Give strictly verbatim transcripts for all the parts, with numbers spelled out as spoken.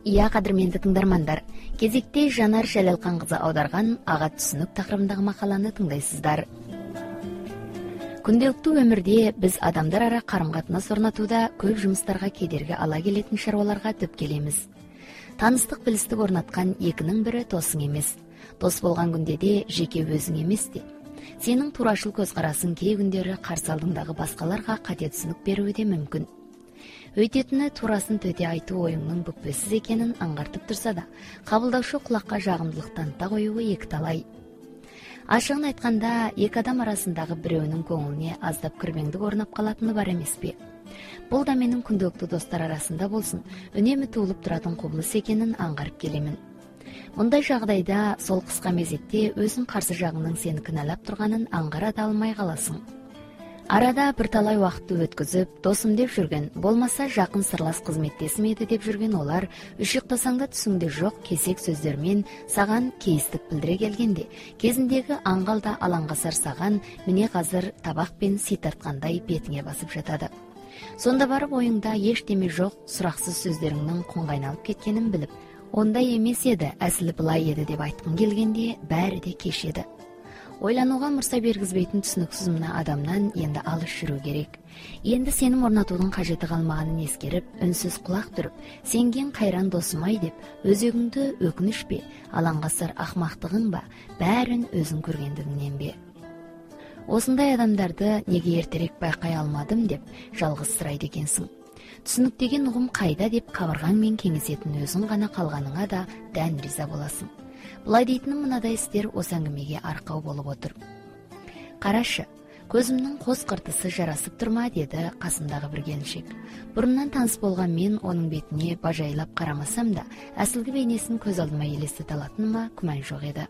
Ия, кадырменди тыңдармандар, кезекте Жанар Жалелкан кызы аударган ага түсүнүк такырыбындагы макаланы тыңдайсыздар. Күнделиктүү өмүрдө биз адамдар ара карым-катнаш орнотууда көп жумуштарга кедерги ала келетин шаруаларга төп келебиз. Таныстык билистик орноткан экинин бири досуң эмес. Дос болгон күндөдө жеке өзүң эмести. Сенин туурашыл көз карасың кээ күндөрү каршы алдыңдагы башкаларга кате түсүнүк берүүгө да мүмкүн. Өйтөтүнө туурасын төтө айтуу оюңдун бүкпөсүз экенин аңгартып турса да, кабылдаушы кулакка жагымдуулук таныта коюу эки талай. Ашыгын айтканда, эки адам арасындагы бирөөнүн көңүлүнө аздап кирбеңдик орноп калатыны бар эмеспи? Бул да менин күндөлүктүү достор арасында болсун, үнөмү туулуп туратын кубулуш экенин аңгарып келемин. Мындай жагдайда сол кыска мезетте өзүң каршы жагыңдын сени кыналап турганын аңгара да алмай каласың. Арада бир талай убакытты өткөзүп, досум деп жүргөн, болмаса жакын сырлас кызметтесим эди деп жүргөн олар үшүктасаң да түсүңдө жок кесек сөздөр менен саган кейистик билдире келгенде, кезиндеги аңгалда алаңга сарсаган міне азыр табак пен сый тарткандай бетиңе басып жатады. Сонда барып оюңда эчтеме жок сураксыз сөздөрүңдүн кунга айналып кеткенин билип, ондай эмес эди, асли былай эди деп айткың келгенде баары да кеч эди. Ойланууга мурса бергизбейтин түсүнүксүз мына адамдан энди алыс жүрүү керек. Энди сенин орнотуудун кажети калмаганын эскерип, үнсүз кулак түрүп, сенген кайран досум-ай деп өзөгүңдү өкүнүшпү, алаңгасар акмактыгың ба, баарын өзүң көргөндүгүңнен бе? Осундай адамдарды неге эртерээк байкай алмадым деп жалгыз сурайт экенсиң. Түсүнүк деген угум кайда деп кабыргаң менен кеңесетин өзүң гана калганыңа да дән риза боласың. Булай дейтиним мынадай истер осы әңгімеге аркау болуп отур. Карашы, көзүмдүн кос кыртысы жарасып турма, деди касымдагы бир келинчек. Бурундан таныс болгон мен онун бетине бажайлап карамасам да, асылгы бейнесин көз алдыма элестете алатыныма күмән жок эди.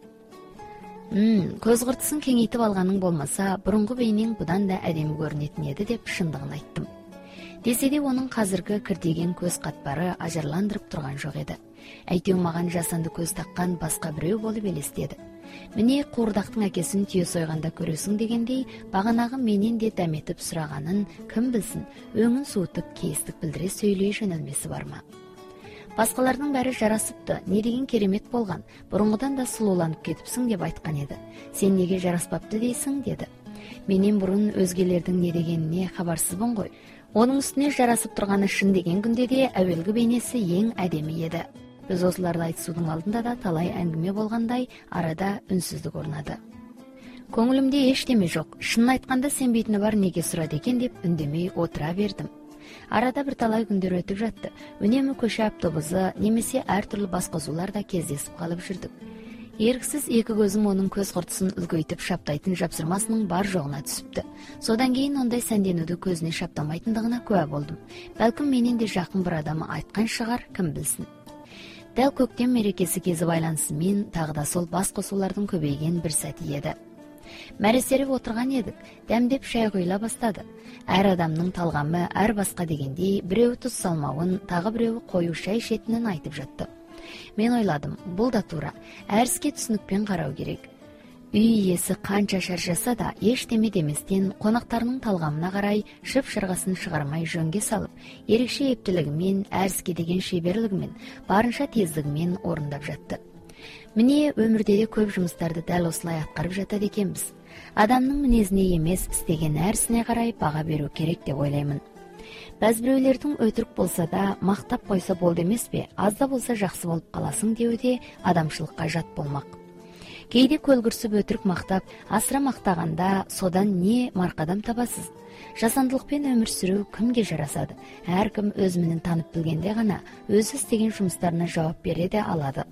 Мм, көз кыртысын кеңейтип алганың болмаса, бурунку бейнең будан да адеми көрүнөтүн эди деп шындыгын айттым. Десе де онун казыркы киртеген көз катпары ажарландырып турган жок эди. Әйтеу маған жасанды көз таккан баска бирөө болуп элестеди. Міне куурдактын акесин түйө сойганда көрөсүң дегендей, баганагы менен де даметип сураганын ким билсин, өңүн суутуп кейистик билдире сөйлөй жөнөлмеси барма. Баскалардын баары жарасыпты, не деген керемет болгон, бурунгудан да сулууланып кетипсиң деп айткан эди. Сен неге жараспапты дейсиң, деди. Менен бурун өзгелердин не дегенине кабарсызбын ғой. Онун үстүнө жарасып турганы шын деген күндө де әуелгі бейнеси эң адеми еді. Біз осыларды айтысудың алдында да талай әңгіме болғандай арада үнсүздүк орнады. Көңүлүмдө эчтеме жок, шынын айтканда сенбейтини бар неге сурады экен деп үндөмөй отура бердим. Арада бир талай күндөр өтүп жатты. Үнөмү көчө автобусу немесе ар түрлүү баскосууларда кездесип калып жүрдүк. Эрксиз эки көзүм онун көз кыртысын үлгөйтүп шаптайтын жапсырмасынын бар жогуна түсүптү. Содан кийин ондай сәнденүүдү көзүнө шаптамайтындыгына күбө болдум. Балким менен де жакын бир адам айткан шыгар, ким билсин. Дәл көктем мерекеси кези байланысымен тағы да сол баскосуулардын көбейген бир сәти еді. Мәресерип отурган едик, дәмдеп шай куйла бастады. Әр адамдын талгамы әр баска дегендей, бирөө туз салмауын, тагы бирөө коюу шай ишетинин айтып жатты. Мен ойладым, бул да туура, әріске түсінікпен карау керек. Үй иесі канча шаршаса да, эчтеме деместен конактарынын талгамына карай шып-шыргасын чыгармай жөнгө салып, эрекше эптилигимен, әріске деген шеберлигимен, барынча тездигимен орундап жатты. Міне өмүрдө да көп жумуштарды дәл осулай аткарып жатат экенбиз. Адамдын мүнөзүнө эмес, истеген әрисине карай бага берүү керек деп ойлаймын. Бәз бирөөлөрдүн өтүрүк болса да, мактап койсо болду эмеспи, аз да болса жакшы болуп каласың деүүдө адамчылыкка жат болмак. Кейде көлгүрсүп өтүрүк мактап, асыра мактаганда содан не маркадам табасыз? Жасандылыкпен өмүр сүрүү кимге жарасады? Ар ким өз менен танып билгенде гана өзү истеген жумуштарына жооп бере де алады.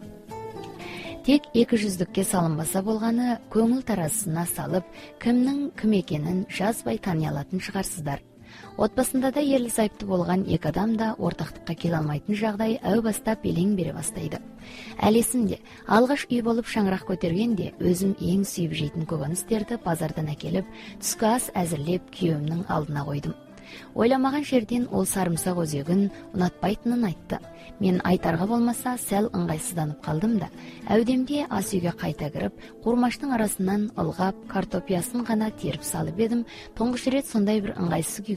Тек эки жүздүккө салынбаса болганы, көңүл таразысына салып, кимнин ким экенин жазбай тания алатын чыгарсыздар. Отбасында да ерлі сайыпты болған екі адам да ортақтыққа келе алмайтын жағдай әу бастап белең бере бастайды. Әлесінде, алғаш үй болып шаңырақ көтергенде өзім ең сүйіп жейтін көкөністерді базардан әкеліп, түскі ас әзірлеп күйеуімнің алдына қойдым. Ойламаған жерден ол сарымсақ өзегін ұнатпайтынын айтты. Мен айтарға болмаса сәл ыңғайсызданып қалдым да, әудемде ас үйге қайта кіріп, қурмаштың арасынан ылғап, картопиясын ғана теріп салып едім, тұңғыш рет сондай бір ыңғайсыз